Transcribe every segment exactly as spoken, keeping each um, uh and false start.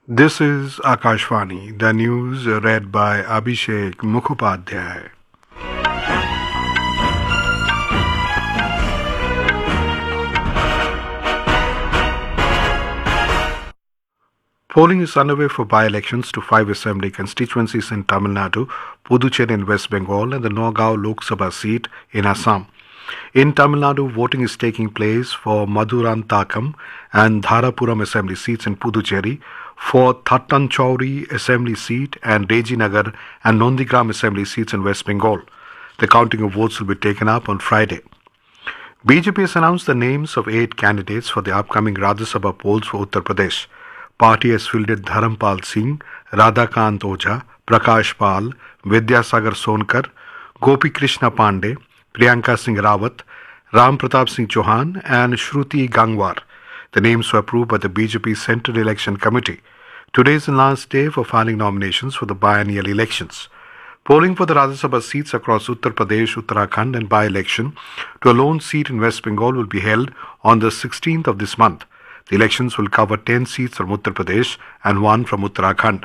This is Akashvani, the news read by Abhishek Mukhopadhyay. Polling is underway for by-elections to five assembly constituencies in Tamil Nadu, Puducherry in West Bengal, and the Nagaon Lok Sabha seat in Assam. In Tamil Nadu, voting is taking place for Madurantakam and Dharapuram assembly seats in Puducherry, for Thattanchauri assembly seat and Rejinagar and Nondigram assembly seats in West Bengal. The counting of votes will be taken up on Friday. B J P has announced the names of eight candidates for the upcoming Rajya Sabha polls for Uttar Pradesh. Party has fielded Dharampal Singh, Radhakant Oja, Prakash Pal, Vidyasagar Sonkar, Gopi Krishna Pandey, Priyanka Singh Rawat, Ram Pratap Singh Chauhan and Shruti Gangwar. The names were approved by the B J P Central Election Committee. Today is the last day for filing nominations for the biennial elections. Polling for the Rajya Sabha seats across Uttar Pradesh, Uttarakhand and by-election to a lone seat in West Bengal will be held on the sixteenth of this month. The elections will cover ten seats from Uttar Pradesh and one from Uttarakhand.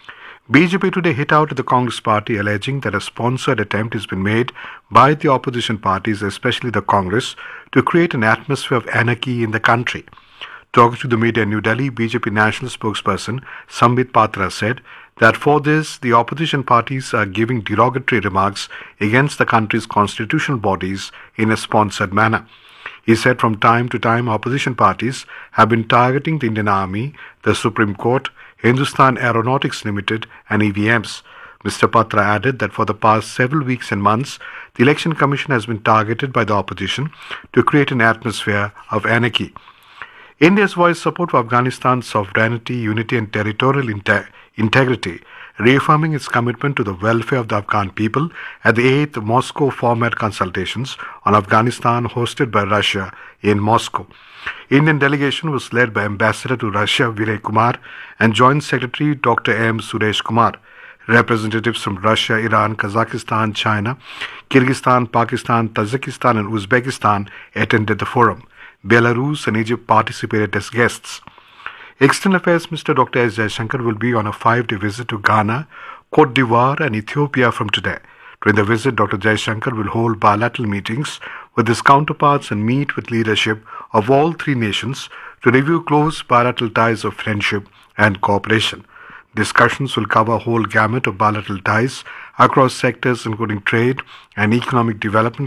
B J P today hit out at the Congress party, alleging that a sponsored attempt has been made by the opposition parties, especially the Congress, to create an atmosphere of anarchy in the country. Talking to the media in New Delhi, B J P national spokesperson Sambit Patra said that for this, the opposition parties are giving derogatory remarks against the country's constitutional bodies in a sponsored manner. He said from time to time opposition parties have been targeting the Indian Army, the Supreme Court, Hindustan Aeronautics Limited and E V Ms. Mister Patra added that for the past several weeks and months, the Election Commission has been targeted by the opposition to create an atmosphere of anarchy. India's voiced support for Afghanistan's sovereignty, unity and territorial inte- integrity, reaffirming its commitment to the welfare of the Afghan people at the eighth Moscow format consultations on Afghanistan hosted by Russia in Moscow. Indian delegation was led by Ambassador to Russia Vinay Kumar and Joint Secretary Doctor M. Suresh Kumar. Representatives from Russia, Iran, Kazakhstan, China, Kyrgyzstan, Pakistan, Tajikistan and Uzbekistan attended the forum. Belarus and Egypt participated as guests. External Affairs Minister Doctor S. Jaishankar will be on a five-day visit to Ghana, Cote d'Ivoire and Ethiopia from today. During the visit, Doctor Jaishankar will hold bilateral meetings with his counterparts and meet with leadership of all three nations to review close bilateral ties of friendship and cooperation. Discussions will cover a whole gamut of bilateral ties across sectors including trade and economic development,